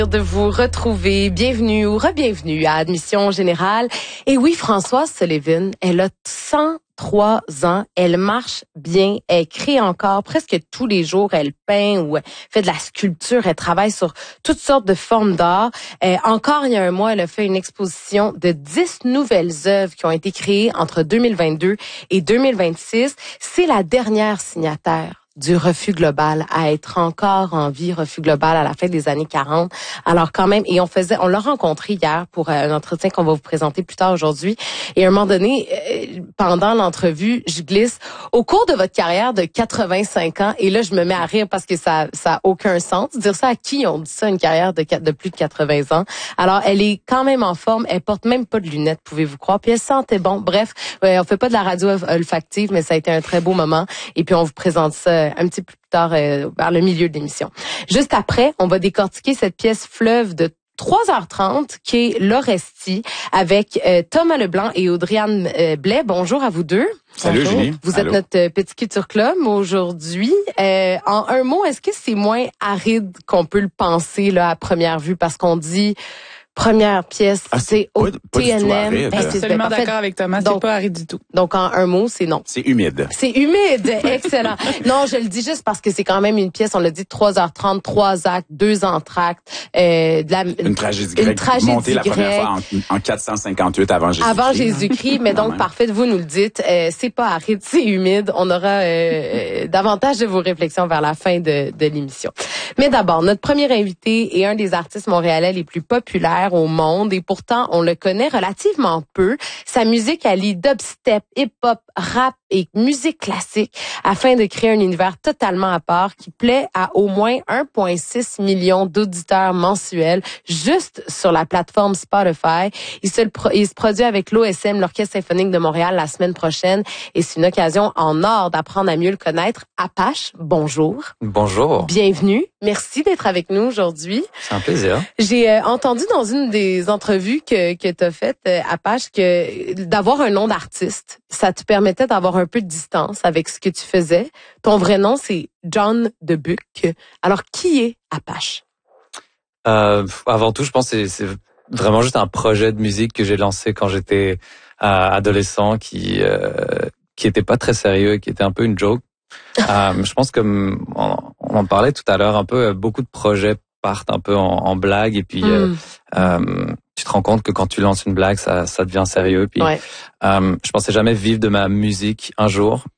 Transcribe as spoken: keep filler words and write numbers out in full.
De vous retrouver. Bienvenue ou re-bienvenue à Admission Générale. Et oui, Françoise Sullivan, elle a cent trois ans. Elle marche bien. Elle crée encore presque tous les jours. Elle peint ou fait de la sculpture. Elle travaille sur toutes sortes de formes d'art. Euh, encore il y a un mois, elle a fait une exposition de dix nouvelles œuvres qui ont été créées entre deux mille vingt-deux et deux mille vingt-six. C'est la dernière signataire du Refus global à être encore en vie, Refus global à la fin des années quarante. Alors quand même, et on faisait, on l'a rencontré hier pour un entretien qu'on va vous présenter plus tard aujourd'hui. Et à un moment donné, euh, pendant l'entrevue, je glisse au cours de votre carrière de quatre-vingt-cinq ans. Et là, je me mets à rire parce que ça, ça a aucun sens. Dire ça à qui on dit ça, une carrière de, de plus de quatre-vingts ans. Alors, elle est quand même en forme. Elle porte même pas de lunettes, pouvez-vous croire. Puis elle sentait bon. Bref, ouais, on fait pas de la radio olfactive, mais ça a été un très beau moment. Et puis on vous présente ça un petit peu plus tard euh, vers le milieu de l'émission. Juste après, on va décortiquer cette pièce fleuve de trois heures trente qui est L'Orestie avec euh, Thomas Leblanc et Audrey-Anne euh, Blais. Bonjour à vous deux. Salut Bonjour. Julie. Vous Allô. êtes notre euh, petit culture club aujourd'hui. Euh, en un mot, est-ce que c'est moins aride qu'on peut le penser là à première vue parce qu'on dit première pièce, Ah, c'est pas- au pas du tout T N M. aride. Ben, Je c'est- suis ben, absolument parfait. d'accord avec Thomas, Donc- c'est pas aride du tout. Donc en un mot, c'est non. C'est humide. C'est humide, excellent. Non, je le dis juste parce que c'est quand même une pièce, on l'a dit, trois heures trente, trois actes, deux entr'actes, euh, de la, Une tragédie une grecque tragédie montée la première grecque. fois en, en quatre cent cinquante-huit avant Jésus-Christ. Avant Jésus-Christ, mais Quand donc même. parfait, vous nous le dites, euh, c'est pas aride, c'est humide. On aura euh, davantage de vos réflexions vers la fin de, de l'émission. Mais d'abord, notre premier invité est un des artistes montréalais les plus populaires au monde et pourtant on le connaît relativement peu. Sa musique allie dubstep, hip-hop, rap et musique classique afin de créer un univers totalement à part qui plaît à au moins un virgule six million d'auditeurs mensuels juste sur la plateforme Spotify. Il se, pro- il se produit avec l'O S M, l'Orchestre symphonique de Montréal, la semaine prochaine et c'est une occasion en or d'apprendre à mieux le connaître. Apache, bonjour. Bonjour, Bienvenue. Merci d'être avec nous aujourd'hui. c'est un plaisir. J'ai euh, entendu dans une des entrevues que, que tu as faites, euh, Apache, que d'avoir un nom d'artiste, ça te permettait d'avoir un peu de distance avec ce que tu faisais. Ton vrai nom, c'est John Debuc. Alors, qui est Apache? Euh, avant tout, je pense que c'est, c'est vraiment juste un projet de musique que j'ai lancé quand j'étais euh, adolescent, qui euh, qui était pas très sérieux, et qui était un peu une joke. euh, je pense que on, on en parlait tout à l'heure, un peu beaucoup de projets partent un peu en, en blague et puis Mm. euh, euh, tu te rends compte que quand tu lances une blague, ça, ça devient sérieux. Puis Ouais. euh, je pensais jamais vivre de ma musique un jour.